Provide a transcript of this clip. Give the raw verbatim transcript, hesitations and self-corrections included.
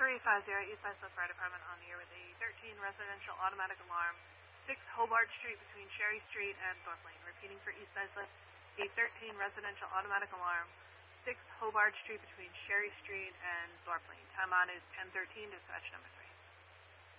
three five zero, East Islip Fire Department on the air with a thirteen residential automatic alarm, six Hobart Street between Sherry Street and Thorpe Lane. Repeating for East Islip, a thirteen residential automatic alarm, six Hobart Street between Sherry Street and Thorpe Lane. Time on is ten thirteen, dispatch number three.